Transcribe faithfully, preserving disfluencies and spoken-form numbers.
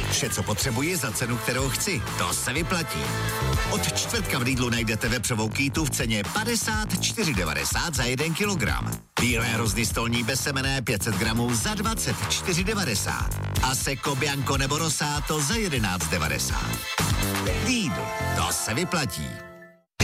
Vše, co potřebuji za cenu, kterou chci. To se vyplatí. Od čtvrtka v Lidlu najdete vepřovou kýtu v ceně padesát čtyři devadesát za jeden kilogram. Bílé hrozny stolní bezsemenné pět set gramů za dvacet čtyři devadesát. A Seko, Bianco nebo Rosato za jedenáct devadesát. Lidl, to se vyplatí.